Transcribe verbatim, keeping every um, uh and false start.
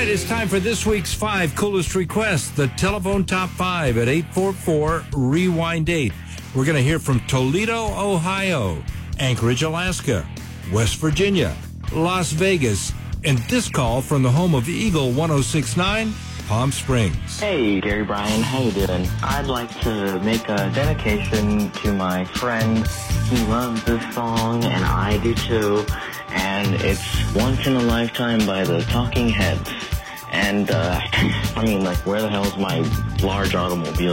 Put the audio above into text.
right, it's time for this week's five coolest requests. The telephone top five at eight four four, rewind eight. We're going to hear from Toledo, Ohio, Anchorage, Alaska, West Virginia, Las Vegas, and this call from the home of Eagle one oh six point nine, Palm Springs. Hey, Gary Bryan, how you doing? I'd like to make a dedication to my friend. He loves this song, and I do too. And it's Once in a Lifetime by the Talking Heads. And, uh, I mean, like, where the hell is my large automobile?